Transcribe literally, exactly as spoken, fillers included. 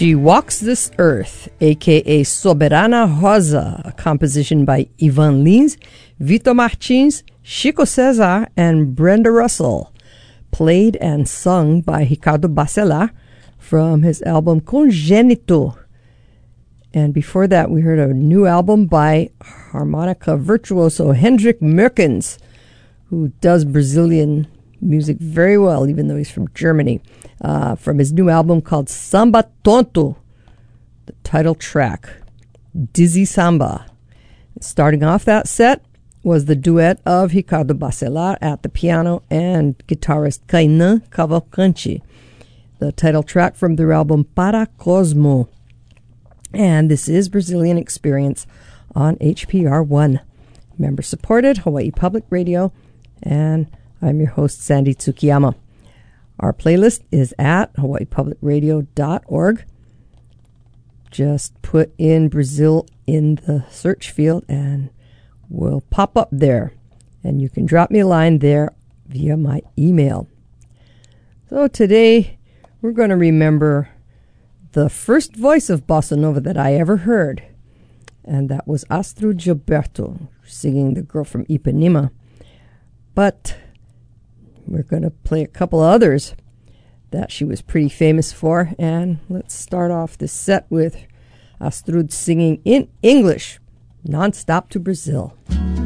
She Walks This Earth, a k a. Soberana Rosa, a composition by Ivan Lins, Vitor Martins, Chico Cesar, and Brenda Russell, played and sung by Ricardo Bacelar from his album Congénito. And before that, we heard a new album by harmonica virtuoso Hendrik Merkens, who does Brazilian music very well, even though he's from Germany, uh, from his new album called Samba Tonto, the title track, Dizzy Samba. Starting off that set was the duet of Ricardo Bacelar at the piano and guitarist Kainan Cavalcanti, the title track from their album Para Cosmo. And this is Brazilian Experience on H P R one. Member supported, Hawaii Public Radio, and I'm your host, Sandy Tsukiyama. Our playlist is at hawaii public radio dot org. Just put in Brazil in the search field and we'll pop up there. And you can drop me a line there via my email. So today we're going to remember the first voice of bossa nova that I ever heard. And that was Astrud Gilberto singing The Girl from Ipanema. But we're going to play a couple others that she was pretty famous for. And let's start off this set with Astrud singing in English, Non-Stop to Brazil.